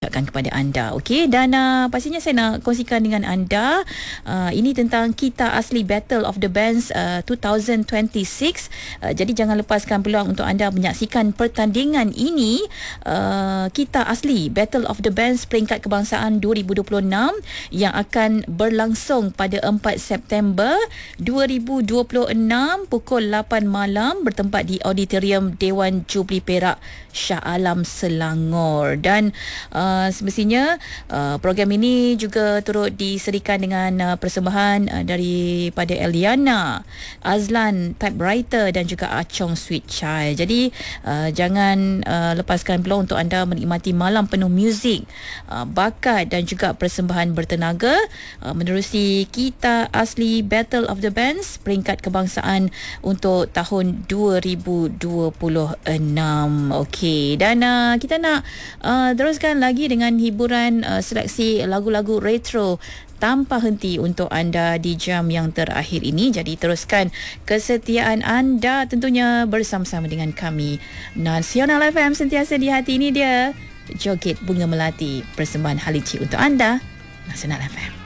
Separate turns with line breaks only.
ucapkan kepada anda. Okey, dan pastinya saya nak kongsikan dengan anda ini tentang Kita Asli Battle of the Bands 2026. Jadi jangan lepaskan peluang untuk anda menyaksikan pertandingan ini, Kita Asli Battle of the Bands peringkat kebangsaan 2026 yang akan berlangsung pada 4 September 2026 pukul 8 malam bertempat di Auditorium Dewan Jubli Perak Shah Alam Selangor. Dan semestinya program ini juga turut disediakan dengan persembahan daripada Eliana, Azlan Typewriter dan juga Achong Sweet Chai. Jadi jangan lepaskan peluang untuk anda menikmati malam penuh muzik, bakat dan juga persembahan bertenaga menerusi Kita Asli Battle of the Bands peringkat kebangsaan untuk tahun 2026. Okey, dan kita nak teruskan lagi dengan hiburan seleksi lagu-lagu retro tanpa henti untuk anda di jam yang terakhir ini. Jadi teruskan kesetiaan anda tentunya bersama-sama dengan kami. Nasional FM sentiasa di hati. Ini dia Joget Bunga Melati, persembahan Halici untuk anda, Nasional FM.